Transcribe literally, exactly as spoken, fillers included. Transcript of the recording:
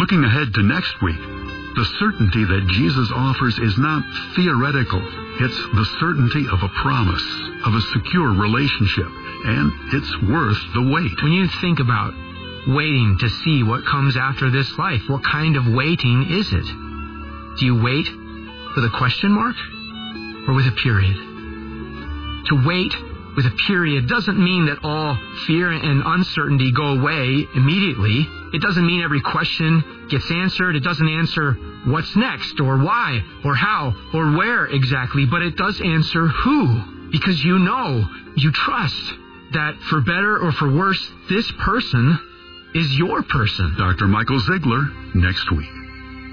Looking ahead to next week, the certainty that Jesus offers is not theoretical. It's the certainty of a promise, of a secure relationship, and it's worth the wait. When you think about waiting to see what comes after this life, what kind of waiting is it? Do you wait with a question mark or with a period? To wait with a period doesn't mean that all fear and uncertainty go away immediately. It doesn't mean every question gets answered. It doesn't answer what's next or why or how or where exactly, but it does answer who, because you know, you trust that for better or for worse, this person is your person. Doctor Michael Ziegler, next week.